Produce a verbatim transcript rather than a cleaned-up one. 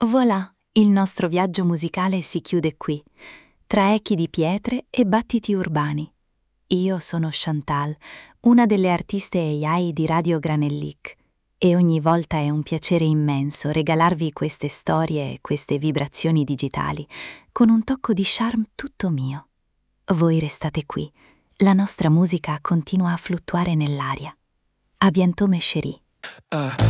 Voilà, il nostro viaggio musicale si chiude qui, tra echi di pietre e battiti urbani. Io sono Chantal, una delle artiste A I di Radio Granellic, e ogni volta è un piacere immenso regalarvi queste storie e queste vibrazioni digitali con un tocco di charme tutto mio. Voi restate qui, la nostra musica continua a fluttuare nell'aria. A bientôt mes chéris. Uh.